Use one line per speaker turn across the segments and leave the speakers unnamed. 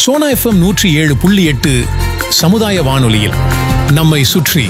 Sona FM 107.8 சமுதாய வானொலியில் நம்மை சுற்றி.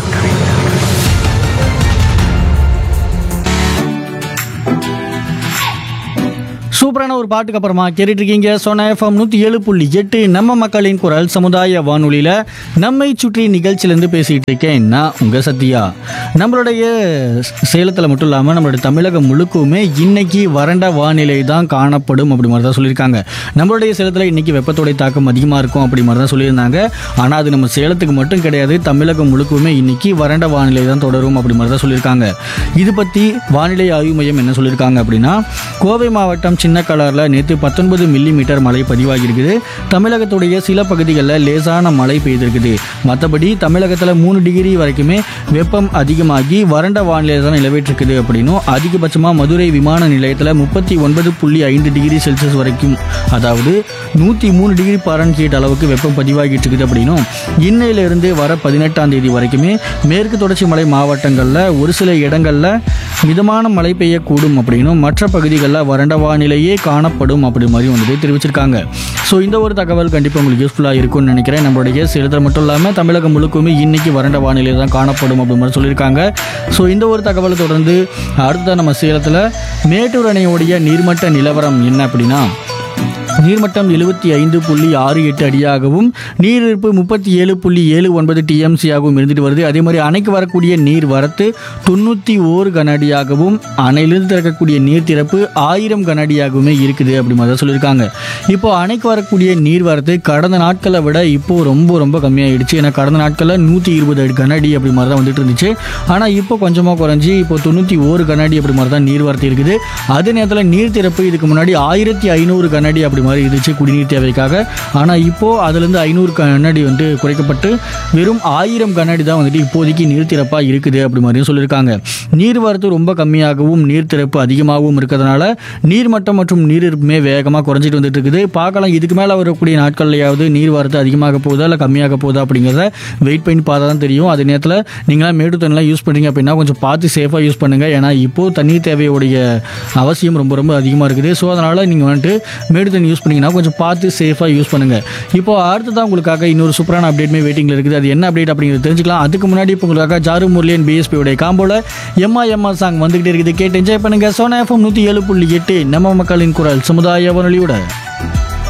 சூப்பரான ஒரு பாட்டுக்கு அப்புறமா கேட்டுட்டு இருக்கீங்க சோனா எஃப்எம் 107.8 நம்ம மக்களின் குரல் சமுதாய வானொலியில் நம்மை சுற்றி நிகழ்ச்சியிலேருந்து பேசிகிட்டு இருக்கேன் நான் உங்கள் சத்யா. நம்மளுடைய சேலத்தில் மட்டும் இல்லாமல் நம்மளுடைய தமிழகம் முழுக்குமே இன்னைக்கு வறண்ட வானிலை தான் காணப்படும் அப்படி மாதிரி தான் சொல்லியிருக்காங்க. நம்மளுடைய சேலத்தில் இன்னைக்கு வெப்பத்தோடைய தாக்கம் அதிகமாக இருக்கும் அப்படி மாதிரி தான் சொல்லியிருந்தாங்க. ஆனால் அது நம்ம சேலத்துக்கு மட்டும் கிடையாது, தமிழகம் முழுக்குமே இன்னைக்கு வறண்ட வானிலை தான் தொடரும் அப்படி மாதிரி தான் சொல்லியிருக்காங்க. இது பற்றி வானிலை ஆய்வு மையம் என்ன சொல்லியிருக்காங்க அப்படின்னா, கோவை மாவட்டம் சின்ன கலரில் நேற்று 19 மில்லிமீட்டர் மழை பதிவாகியிருக்குது. தமிழகத்துடைய சில பகுதிகளில் லேசான மழை பெய்திருக்குது. மற்றபடி தமிழகத்தில் 3 டிகிரி வரைக்குமே வெப்பம் அதிகமாகி வறண்ட வானிலை தான் நிலவிட்டிருக்குது அப்படின்னும், அதிகபட்சமாக மதுரை விமான நிலையத்தில் 39.5 டிகிரி செல்சியஸ் வரைக்கும், அதாவது 103 டிகிரி ஃபாரன்ஹீட் அளவுக்கு வெப்பம் பதிவாகிட்டு இருக்குது அப்படின்னும், இன்னையிலிருந்து வர 18ஆம் தேதி வரைக்குமே மேற்கு தொடர்ச்சி மலை மாவட்டங்களில் ஒரு சில இடங்களில் மிதமான மழை பெய்யக்கூடும் அப்படின்னும், மற்ற பகுதிகளில் வறண்ட வானிலையே காணப்படும் அப்படி மாதிரி வந்துட்டு தெரிவிச்சிருக்காங்க. ஸோ இந்த ஒரு தகவல் கண்டிப்பாக உங்களுக்கு யூஸ்ஃபுல்லாக இருக்கும்னு நினைக்கிறேன். நம்மளுடைய சேலத்தில் மட்டும் இல்லாமல் தமிழகம் முழுக்குமே இன்னைக்கு வறண்ட வானிலை தான் காணப்படும் அப்படி மாதிரி சொல்லியிருக்காங்க. ஸோ இந்த ஒரு தகவலை தொடர்ந்து அடுத்ததான் நம்ம சேலத்தில் மேட்டூர் அணையோடைய நீர்மட்ட நிலவரம் என்ன அப்படின்னா, நீர்மட்டம் 75.68 அடியாகவும் நீரிருப்பு 37.79 டிஎம்சியாகவும் இருந்துட்டு வருது. அதே மாதிரி அணைக்கு வரக்கூடிய நீர் வரத்து 91 கன அடியாகவும் அணையிலிருந்து திறக்கக்கூடிய நீர் திறப்பு 1000 கன அடியாகவுமே இருக்குது அப்படி மாதிரி சொல்லியிருக்காங்க. இப்போ அணைக்கு வரக்கூடிய நீர் வரத்து கடந்த நாட்களை விட இப்போ ரொம்ப கம்மியாகிடுச்சு. ஏன்னா கடந்த நாட்களில் 120 கன அடி அப்படி மாதிரி தான் வந்துட்டு இருந்துச்சு. ஆனால் இப்போ கொஞ்சமாக குறைஞ்சி இப்போ 91 கன அடி அப்படி மாதிரி தான் நீர் வரத்து இருக்குது. அதே நேரத்தில் நீர் திறப்பு இதுக்கு முன்னாடி 1500 கன அடி அப்படி மாதிரி இருந்துச்சு குடிநீர் தேவைக்காக. ஆனால் இப்போது அதுலேருந்து 500 கன அடி வந்து குறைக்கப்பட்டு வெறும் 1000 கன அடி தான் வந்துட்டு இப்போதைக்கு நீர் திறப்பாக இருக்குது அப்படி மாதிரியும் சொல்லியிருக்காங்க. நீர் வரத்து ரொம்ப கம்மியாகவும் நீர் திறப்பு அதிகமாகவும் இருக்கிறதுனால நீர்மட்டம் மற்றும் நீர் இருப்புமே வேகமாக குறைஞ்சிட்டு வந்துட்டு இருக்குது. பார்க்கலாம் இதுக்கு மேலே வரக்கூடிய நாட்கள்லையாவது நீர் வரத்து அதிகமாக போகுதா இல்லை கம்மியாக போகுதா அப்படிங்கிறத வெயிட் பண்ணி பார்த்தா தான் தெரியும். அதே நேரத்தில் நீங்களாம் மேடு தண்ணிலாம் யூஸ் பண்ணுறீங்க அப்படின்னா கொஞ்சம் பார்த்து சேஃபாக யூஸ் பண்ணுங்கள். ஏன்னா இப்போது தண்ணீர் தேவையுடைய அவசியம் ரொம்ப அதிகமாக இருக்குது. ஸோ அதனால் நீங்கள் வந்துட்டு மேடு தண்ணி யூஸ் பண்ணிங்கன்னா கொஞ்சம் பார்த்து சேஃபாக யூஸ் பண்ணுங்கள். இப்போ அடுத்ததான் உங்களுக்காக இன்னொரு சூப்பரான அப்டேட்மே வெயிட்டிங்கில் இருக்குது. அது என்ன அப்டேட் அப்படிங்கிறது தெரிஞ்சுக்கலாம். அதுக்கு முன்னாடி இப்போ உங்களுக்காக ஜாரு முரளியன் பிஎஸ்பியோடைய காம்போல எம்மா சாங் வந்துகிட்டே இருக்குது. கேட்டு என்ஜாய் பண்ணுங்கள். சோனா எஃப்எம் 107.8 நம்ம மக்களின் குரல் சமுதாய வானொலியோட.